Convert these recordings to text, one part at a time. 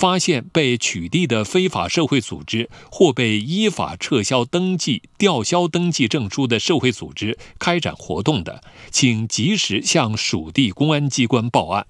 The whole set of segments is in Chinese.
发现被取缔的非法社会组织或被依法撤销登记、吊销登记证书的社会组织开展活动的，请及时向属地公安机关报案。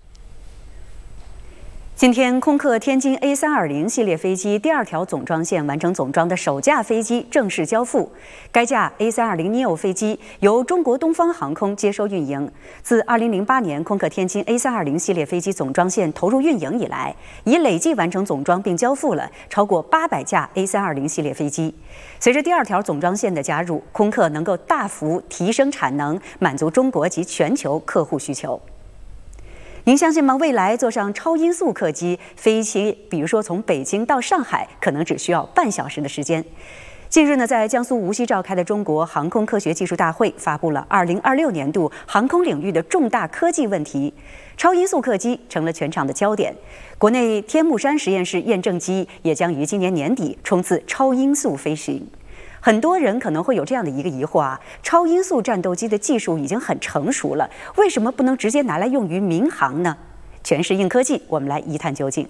今天，空客天津 A320 系列飞机第2条总装线完成总装的首架飞机正式交付。该架 A320neo 飞机由中国东方航空接收运营。自2008年空客天津 A320 系列飞机总装线投入运营以来，已累计完成总装并交付了超过800架 A320 系列飞机。随着第2条总装线的加入，空客能够大幅提升产能，满足中国及全球客户需求。您相信吗？未来坐上超音速客机飞行，比如说从北京到上海，可能只需要半小时的时间。近日呢，在江苏无锡召开的中国航空科学技术大会发布了2026年度航空领域的重大科技问题，超音速客机成了全场的焦点。国内天目山实验室验证机也将于今年年底冲刺超音速飞行。很多人可能会有这样的一个疑惑啊，超音速战斗机的技术已经很成熟了，为什么不能直接拿来用于民航呢？全是硬科技，我们来一探究竟。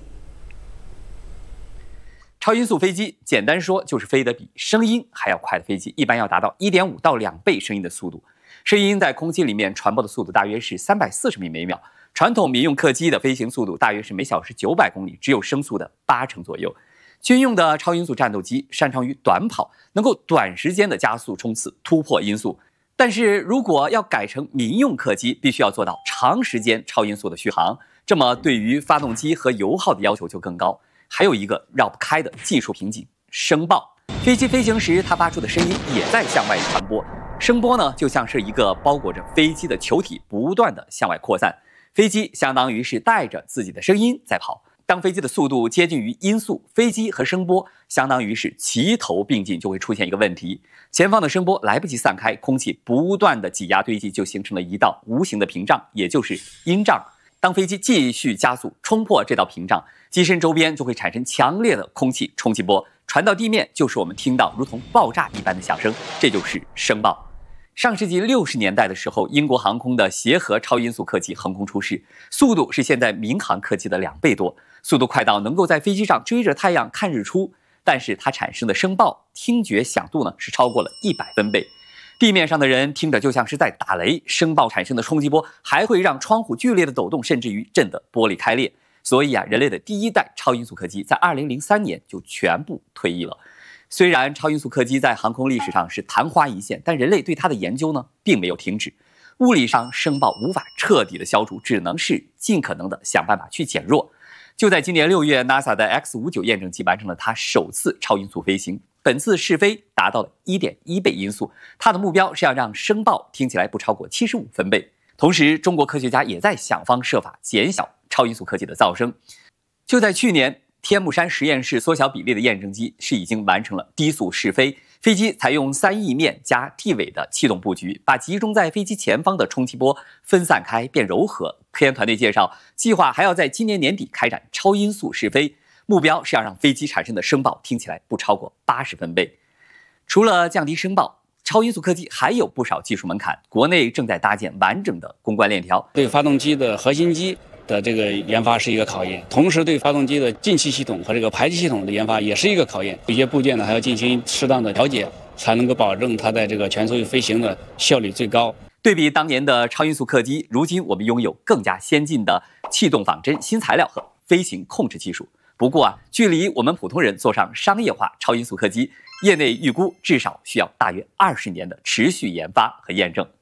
超音速飞机简单说就是飞得比声音还要快的飞机，一般要达到1.5到2倍声音的速度。声音在空气里面传播的速度大约是340米每秒，传统民用客机的飞行速度大约是每小时900公里，只有声速的80%左右。军用的超音速战斗机擅长于短跑，能够短时间的加速冲刺，突破音速。但是如果要改成民用客机，必须要做到长时间超音速的续航，这么对于发动机和油耗的要求就更高。还有一个绕不开的技术瓶颈，声爆。飞机飞行时，它发出的声音也在向外传播，声波呢就像是一个包裹着飞机的球体，不断的向外扩散。飞机相当于是带着自己的声音在跑。当飞机的速度接近于音速，飞机和声波相当于是齐头并进，就会出现一个问题：前方的声波来不及散开，空气不断的挤压堆积，就形成了一道无形的屏障，也就是音障。当飞机继续加速冲破这道屏障，机身周边就会产生强烈的空气冲击波，传到地面就是我们听到如同爆炸一般的响声，这就是声爆。上世纪60年代的时候，英国航空的协和超音速客机横空出世，速度是现在民航客机的2倍多，速度快到能够在飞机上追着太阳看日出。但是它产生的声爆听觉响度呢是超过了100分贝，地面上的人听着就像是在打雷，声爆产生的冲击波还会让窗户剧烈的抖动，甚至于震得玻璃开裂。所以人类的第1代超音速客机在2003年就全部退役了。虽然超音速客机在航空历史上是昙花一现，但人类对它的研究呢并没有停止。物理上声爆无法彻底的消除，只能是尽可能的想办法去减弱。就在今年6月 ，NASA 的 X59 验证机完成了它首次超音速飞行，本次试飞达到了1.1倍音速，它的目标是要让声爆听起来不超过75分贝。同时，中国科学家也在想方设法减小超音速客机的噪声。就在去年，天目山实验室缩小比例的验证机是已经完成了低速试飞，飞机采用3翼面加 T 尾的气动布局，把集中在飞机前方的冲击波分散开变柔和。科研团队介绍，计划还要在今年年底开展超音速试飞，目标是要让飞机产生的声爆听起来不超过80分贝。除了降低声爆，超音速客机还有不少技术门槛，国内正在搭建完整的公关链条， 对发动机的核心机的这个研发是一个考验，同时对发动机的进气系统和这个排气系统的研发也是一个考验。有些部件呢还要进行适当的调节，才能够保证它在这个全速飞行的效率最高。 对比当年的超音速客机，如今我们拥有更加先进的气动仿真新材料和飞行控制技术。不过距离我们普通人坐上商业化超音速客机，业内预估至少需要大约20年的持续研发和验证。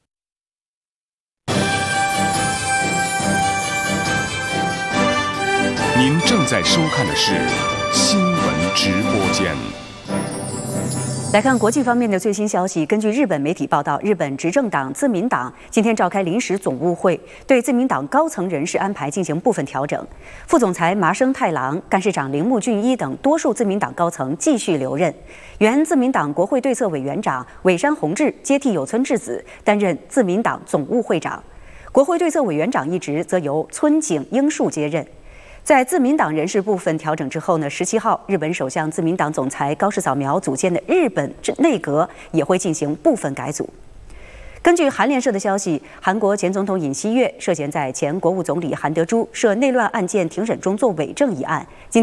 您正在收看的是新闻直播间。 来看国际方面的最新消息。根据日本媒体报道，日本执政党自民党今天召开临时总务会，对自民党高层人事安排进行部分调整。副总裁麻生太郎、干事长铃木俊一等多数自民党高层继续留任。原自民党国会对策委员长尾山弘志接替有村智子担任自民党总务会长，国会对策委员长一职则由村井英树接任。在自民党人事部分调整之后呢，17号，日本首相自民党总裁高市早苗组建的日本内阁也会进行部分改组。根据韩联社的消息，韩国前总统尹锡悦涉嫌在前国务总理韩德洙涉内乱案件庭审中作伪证一案，